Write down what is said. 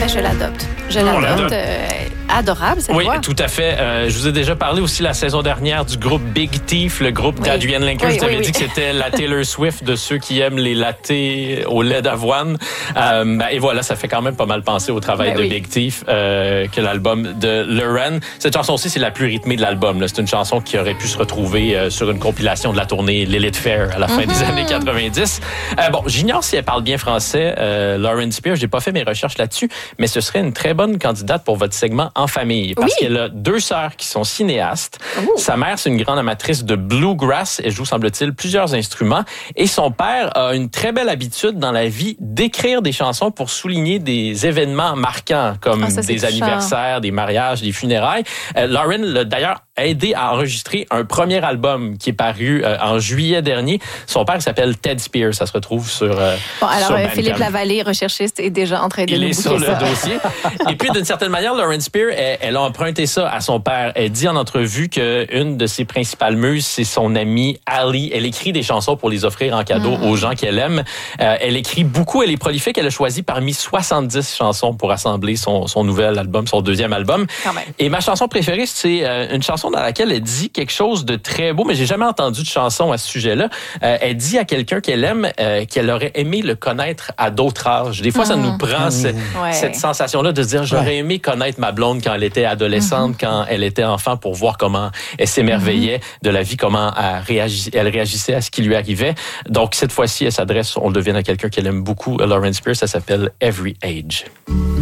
je l'adopte. Adorable, cette voix. Oui, tout à fait. Je vous ai déjà parlé aussi la saison dernière du groupe Big Thief, le groupe d'Adrienne Lenker. Je t'avais dit que c'était la Taylor Swift de ceux qui aiment les lattés au lait d'avoine. Et voilà, ça fait quand même pas mal penser au travail de Big Thief que l'album de Lauren. Cette chanson-ci, c'est la plus rythmée de l'album. C'est une chanson qui aurait pu se retrouver sur une compilation de la tournée Lilith Fair à la fin des années 90. J'ignore si elle parle bien français, Lauren Spears. J'ai pas fait mes recherches là-dessus, mais ce serait une très bonne candidate pour votre segment En famille, parce qu'elle a 2 sœurs qui sont cinéastes. Sa mère, c'est une grande amatrice de bluegrass. Elle joue, semble-t-il, plusieurs instruments. Et son père a une très belle habitude dans la vie d'écrire des chansons pour souligner des événements marquants, comme des anniversaires, des mariages, des funérailles. Lauren l'a d'ailleurs aidé à enregistrer un premier album qui est paru en juillet dernier. Son père s'appelle Ted Spears. Ça se retrouve sur sur Philippe Lavallée, recherchiste, est déjà en train de nous bouquer ça. Il est sur le dossier. Et puis, d'une certaine manière, Lauren Spears, elle a emprunté ça à son père. Elle dit en entrevue qu'une de ses principales muses, c'est son amie Ali. Elle écrit des chansons pour les offrir en cadeau aux gens qu'elle aime. Elle écrit beaucoup, elle est prolifique. Elle a choisi parmi 70 chansons pour assembler son nouvel album, son deuxième album. Et ma chanson préférée, c'est une chanson dans laquelle elle dit quelque chose de très beau, mais j'ai jamais entendu de chanson à ce sujet-là. Elle dit à quelqu'un qu'elle aime qu'elle aurait aimé le connaître à d'autres âges. Des fois, ça nous prend cette sensation-là de se dire, j'aurais aimé connaître ma blonde quand elle était adolescente, quand elle était enfant, pour voir comment elle s'émerveillait de la vie, comment elle réagissait à ce qui lui arrivait. Donc, cette fois-ci, elle s'adresse, on le devine, à quelqu'un qu'elle aime beaucoup, Lauren Spears. Ça s'appelle Every Age.